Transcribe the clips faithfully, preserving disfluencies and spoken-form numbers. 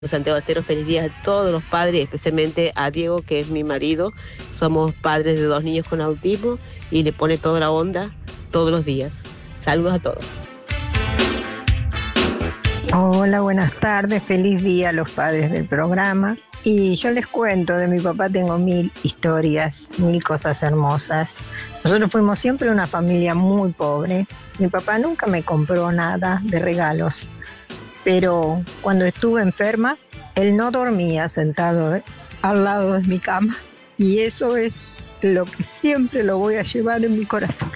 Santiago Estero, feliz día a todos los padres, especialmente a Diego, que es mi marido. Somos padres de dos niños con autismo y le pone toda la onda todos los días. Saludos a todos. Hola, buenas tardes, feliz día a los padres del programa. Y yo les cuento, de mi papá tengo mil historias, mil cosas hermosas. Nosotros fuimos siempre una familia muy pobre. Mi papá nunca me compró nada de regalos. Pero cuando estuve enferma, él no dormía sentado ¿eh? al lado de mi cama. Y eso es lo que siempre lo voy a llevar en mi corazón.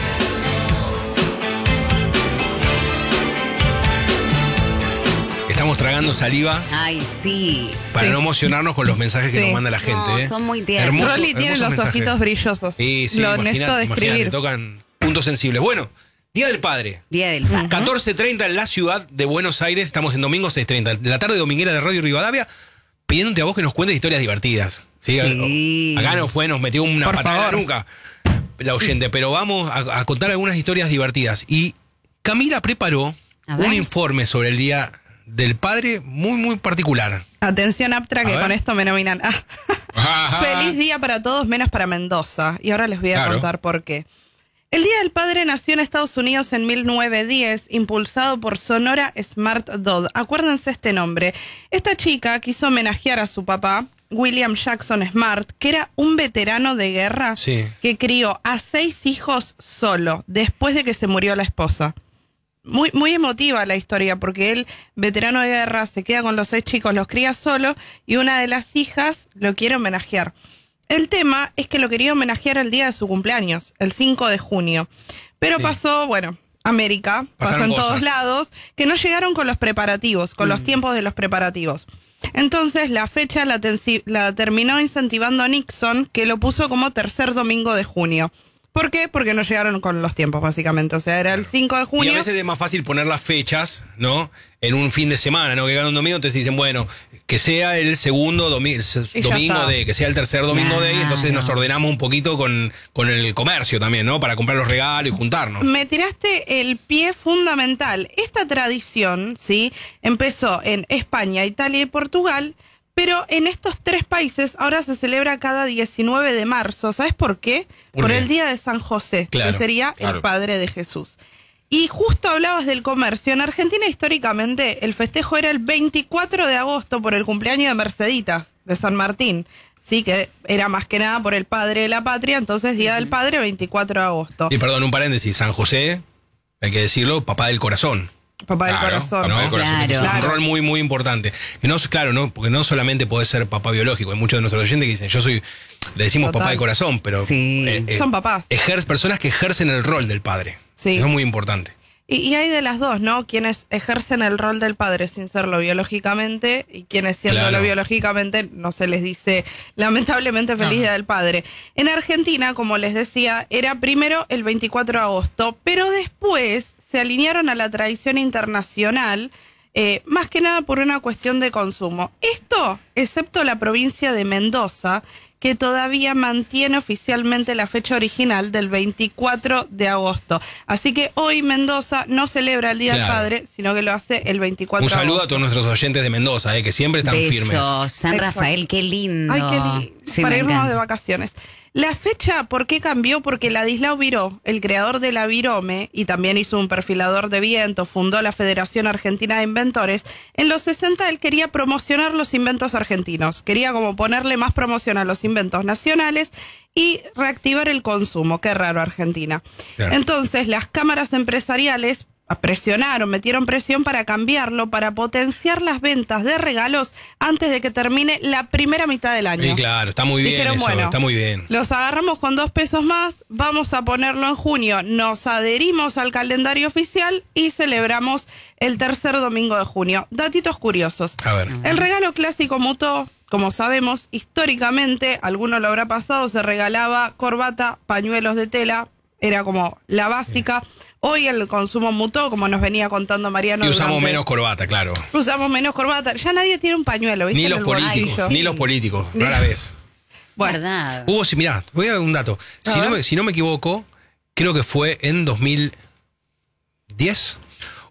Estamos tragando saliva. Ay, sí. Para sí. no emocionarnos con los mensajes que sí. nos manda la gente. No, ¿eh? son muy tiernos. Hermoso, Rolly tiene los mensaje. ojitos brillosos. Sí, sí, lo imagina, honesto de escribir. imagínate, tocan puntos sensibles. Bueno, Día del Padre. Día del Padre. catorce treinta en la ciudad de Buenos Aires. Estamos en domingo seis treinta. La tarde dominguera de Radio Rivadavia, pidiéndote a vos que nos cuentes historias divertidas. Sí. Sí. Acá nos fue, nos metió una Por patada favor. en la nuca la oyente, pero vamos a, a contar algunas historias divertidas. Y Camila preparó A ver. un informe sobre el Día del Padre muy, muy particular. Atención, Aptra, A que ver. con esto me nominan. Ah. Ajá. Feliz día para todos, menos para Mendoza. Y ahora les voy a Claro. contar por qué. El Día del Padre nació en Estados Unidos en mil novecientos diez, impulsado por Sonora Smart Dodd. Acuérdense este nombre. Esta chica quiso homenajear a su papá, William Jackson Smart, que era un veterano de guerra Sí. que crió a seis hijos solo, después de que se murió la esposa. Muy, muy emotiva la historia, porque él, veterano de guerra, se queda con los seis chicos, los cría solo, y una de las hijas lo quiere homenajear. El tema es que lo quería homenajear el día de su cumpleaños, el cinco de junio. Pero Sí. pasó, bueno, América, Pasaron pasó en cosas. todos lados, que no llegaron con los preparativos, con Mm. los tiempos de los preparativos. Entonces la fecha la, tensi- la terminó incentivando Nixon, que lo puso como tercer domingo de junio. ¿Por qué? Porque no llegaron con los tiempos, básicamente. O sea, era el cinco de Y junio. a veces es más fácil poner las fechas, ¿no? En un fin de semana, ¿no? Que gana un domingo, entonces dicen, bueno, que sea el segundo domi- Y ya domingo está. de, que sea el tercer domingo de, y entonces Claro. nos ordenamos un poquito con, con el comercio también, ¿no? Para comprar los regalos y juntarnos. Me tiraste el pie fundamental. Esta tradición, ¿sí? Empezó en España, Italia y Portugal, pero en estos tres países ahora se celebra cada diecinueve de marzo. ¿Sabes por qué? ¿Por Por qué? el Día de San José, Claro, que sería claro. el padre de Jesús. Y justo hablabas del comercio. En Argentina, históricamente, el festejo era el veinticuatro de agosto por el cumpleaños de Merceditas, de San Martín. Sí, que era más que nada por el padre de la patria, entonces Día del Padre, veinticuatro de agosto. Y perdón, un paréntesis, San José, hay que decirlo, papá del corazón. Papá del Claro, corazón. papá del corazón. Claro. Es un Claro. rol muy, muy importante. Y no, claro, no, porque no solamente puede ser papá biológico. Hay muchos de nuestros oyentes que dicen, yo soy, le decimos Total. papá del corazón, pero Sí. Son papás. ejer- personas que ejercen el rol del padre. Sí. Eso es muy importante. Y, y hay de las dos, ¿no? Quienes ejercen el rol del padre sin serlo biológicamente y quienes siéndolo Claro. biológicamente no se les dice lamentablemente feliz día del padre. En Argentina, como les decía, era primero el veinticuatro de agosto, pero después se alinearon a la tradición internacional, eh, más que nada por una cuestión de consumo. Esto, excepto la provincia de Mendoza, que todavía mantiene oficialmente la fecha original del veinticuatro de agosto. Así que hoy Mendoza no celebra el Día Claro. del Padre, sino que lo hace el veinticuatro Un de saludo agosto. a todos nuestros oyentes de Mendoza, eh, que siempre están firmes. Besos. San Exacto. Rafael, qué lindo. Ay, qué lindo. Sí, Para me irnos encanta. de vacaciones. La fecha, ¿por qué cambió? Porque Ladislao Viró, el creador de la Virome, y también hizo un perfilador de viento, fundó la Federación Argentina de Inventores, en los sesenta él quería promocionar los inventos argentinos. Quería como ponerle más promoción a los inventos nacionales y reactivar el consumo. Qué raro, Argentina. Claro. Entonces, las cámaras empresariales presionaron, metieron presión para cambiarlo, para potenciar las ventas de regalos antes de que termine la primera mitad del año. Sí, claro, está muy bien Dijeron, eso, bueno, está muy bien. Los agarramos con dos pesos más, vamos a ponerlo en junio, nos adherimos al calendario oficial y celebramos el tercer domingo de junio. Datitos curiosos. A ver. El regalo clásico mutó, como sabemos, históricamente, alguno lo habrá pasado, se regalaba corbata, pañuelos de tela, era como la básica. Hoy el consumo mutó, como nos venía contando Mariano. Y usamos durante- menos corbata, claro. Usamos menos corbata. Ya nadie tiene un pañuelo, ¿viste? Ni en los el políticos, bolsillo. ni los políticos, rara vez. Bueno, ¿Verdad? Hugo, si mirá, voy a dar un dato. A Si no, ver. me, si no me equivoco, creo que fue en dos mil diez,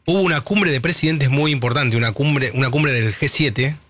hubo una cumbre de presidentes muy importante, una cumbre, una cumbre del G siete,